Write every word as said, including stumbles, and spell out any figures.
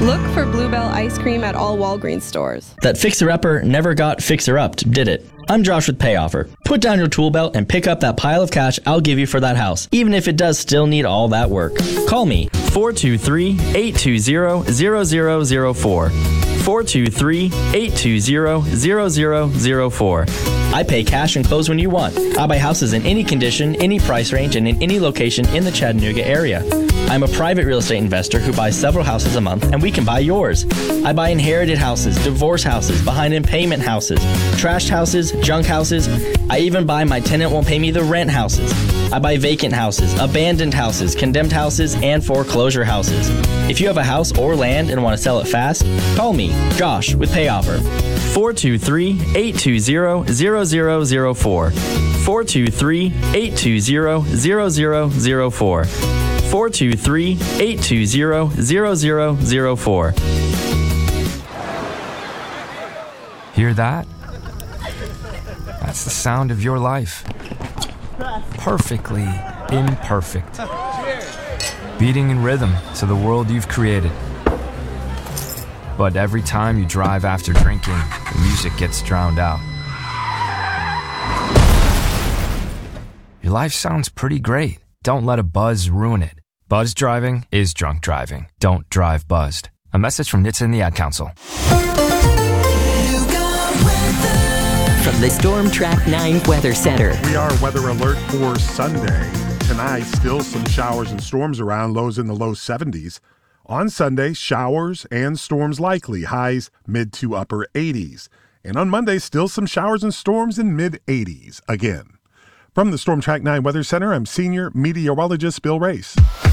Look for Bluebell ice cream at all Walgreens stores. That fixer-upper never got fixer-upped, did it? I'm Josh with PayOffer. Put down your tool belt and pick up that pile of cash I'll give you for that house, even if it does still need all that work. Call me, four two three, eight two zero, zero zero zero four. four two three, eight two zero, zero zero zero four. I pay cash and close when you want. I buy houses in any condition, any price range, and in any location in the Chattanooga area. I'm a private real estate investor who buys several houses a month, and we can buy yours. I buy inherited houses, divorce houses, behind in payment houses, trashed houses, junk houses. I even buy my tenant won't pay me the rent houses. I buy vacant houses, abandoned houses, condemned houses, and foreclosure houses. If you have a house or land and want to sell it fast, call me, Josh, with PayOffer. four two three, eight two zero, zero zero zero four. four two three, eight two zero, zero zero zero four. four two three, eight two zero, zero zero zero four. Hear that? That's the sound of your life. Perfectly imperfect. Beating in rhythm to the world you've created. But every time you drive after drinking, the music gets drowned out. Your life sounds pretty great. Don't let a buzz ruin it. Buzz driving is drunk driving. Don't drive buzzed. A message from N H T S A and the Ad Council. From the Storm Track nine Weather Center. We are weather alert for Sunday. Tonight, still some showers and storms around, lows in the low seventies. On Sunday, showers and storms likely, highs mid to upper eighties. And on Monday, still some showers and storms in mid eighties again. From the Storm Track nine Weather Center, I'm senior meteorologist Bill Race.